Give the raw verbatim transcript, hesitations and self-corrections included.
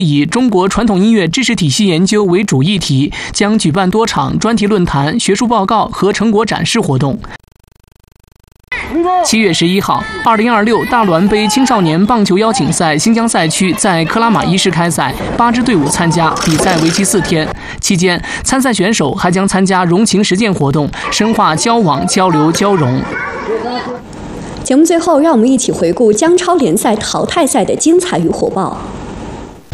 以中国传统音乐知识体系研究为主议题，将举办多场专题论坛、学术报告和成果展示活动。七月十一号，二零二六大滦杯青少年棒球邀请赛新疆赛区在克拉玛依市开赛，八支队伍参加，比赛为期四天。期间，参赛选手还将参加融情实践活动，深化交往、交流、交融。 节目最后，让我们一起回顾江超联赛淘汰赛的精彩与火爆。